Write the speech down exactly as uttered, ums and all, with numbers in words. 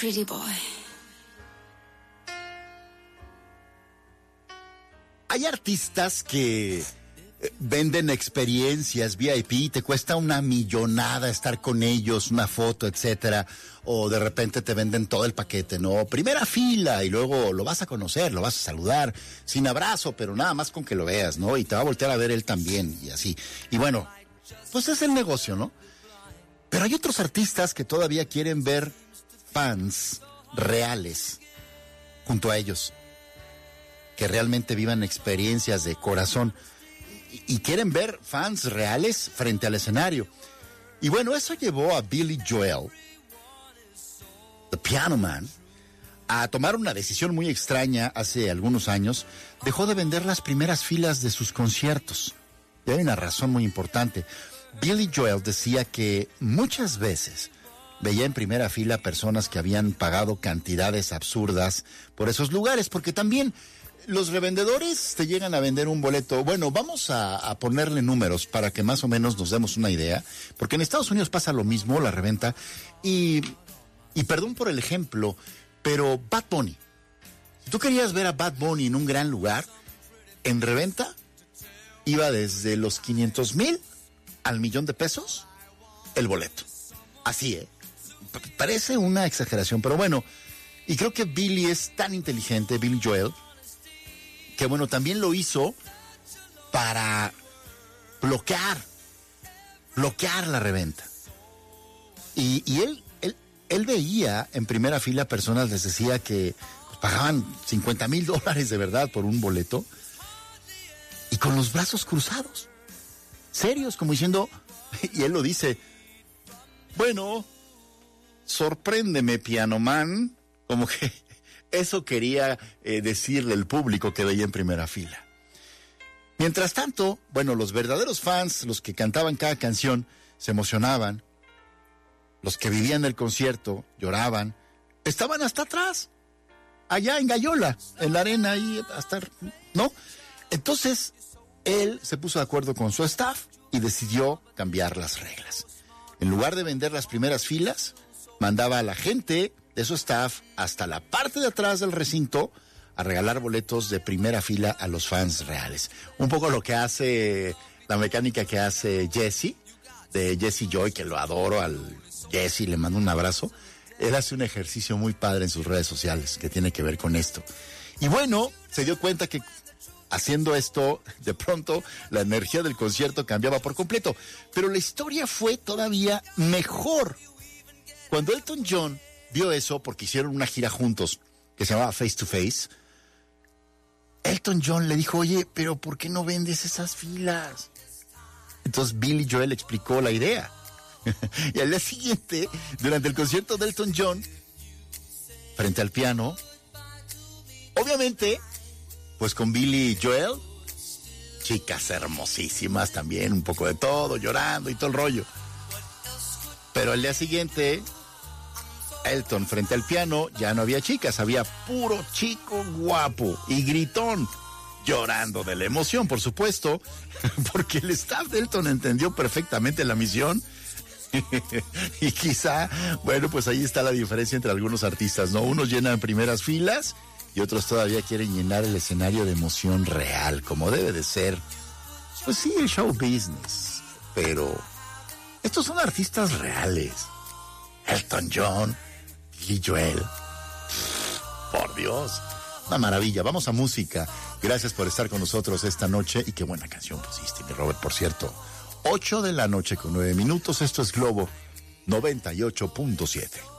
pretty boy. Hay artistas que venden experiencias V I P, te cuesta una millonada estar con ellos, una foto, etcétera, o de repente te venden todo el paquete, ¿no? Primera fila y luego lo vas a conocer, lo vas a saludar, sin abrazo, pero nada más con que lo veas, ¿no? Y te va a voltear a ver él también, y así. Y bueno, pues es el negocio, ¿no? Pero hay otros artistas que todavía quieren ver fans reales junto a ellos, que realmente vivan experiencias de corazón y, y quieren ver fans reales frente al escenario. Y bueno, eso llevó a Billy Joel, The Piano Man, a tomar una decisión muy extraña hace algunos años. Dejó de vender las primeras filas de sus conciertos. Y hay una razón muy importante. Billy Joel decía que muchas veces veía en primera fila personas que habían pagado cantidades absurdas por esos lugares, porque también los revendedores te llegan a vender un boleto. Bueno, vamos a, a ponerle números para que más o menos nos demos una idea, porque en Estados Unidos pasa lo mismo, la reventa, y, y perdón por el ejemplo, pero Bad Bunny, si tú querías ver a Bad Bunny en un gran lugar, en reventa iba desde los quinientos mil al millón de pesos el boleto. Así, ¿eh? P- parece una exageración, pero bueno, y creo que Billy es tan inteligente, Billy Joel, que bueno, también lo hizo para bloquear, bloquear la reventa. Y, y él, él, él veía en primera fila personas, les decía que pues, pagaban cincuenta mil dólares de verdad por un boleto, y con los brazos cruzados, serios, como diciendo, y él lo dice, bueno, sorpréndeme, Piano Man, como que eso quería eh, decirle el público que veía en primera fila. Mientras tanto, bueno, los verdaderos fans, los que cantaban cada canción, se emocionaban. Los que vivían el concierto lloraban. Estaban hasta atrás, allá en Gallola, en la arena, ahí hasta, ¿no? Entonces, él se puso de acuerdo con su staff y decidió cambiar las reglas. En lugar de vender las primeras filas, mandaba a la gente de su staff hasta la parte de atrás del recinto a regalar boletos de primera fila a los fans reales. Un poco lo que hace, la mecánica que hace Jesse, de Jesse Joy, que lo adoro, al Jesse le mando un abrazo. Él hace un ejercicio muy padre en sus redes sociales que tiene que ver con esto. Y bueno, se dio cuenta que haciendo esto, de pronto la energía del concierto cambiaba por completo. Pero la historia fue todavía mejor. Cuando Elton John vio eso, porque hicieron una gira juntos que se llamaba Face to Face, Elton John le dijo, oye, pero ¿por qué no vendes esas filas? Entonces Billy Joel explicó la idea. Y al día siguiente, durante el concierto de Elton John, frente al piano, obviamente, pues con Billy Joel, chicas hermosísimas también, un poco de todo, llorando y todo el rollo. Pero al día siguiente, Elton frente al piano, ya no había chicas, había puro chico guapo y gritón, llorando de la emoción, por supuesto, porque el staff de Elton entendió perfectamente la misión. Y quizá, bueno, pues ahí está la diferencia entre algunos artistas, ¿no? Unos llenan primeras filas y otros todavía quieren llenar el escenario de emoción real, como debe de ser. Pues sí, el show business, pero estos son artistas reales. Elton John, Billy Joel, por Dios, una maravilla. Vamos a música. Gracias por estar con nosotros esta noche y qué buena canción pusiste, mi Robert, por cierto. ocho de la noche con nueve minutos, esto es Globo noventa y ocho punto siete.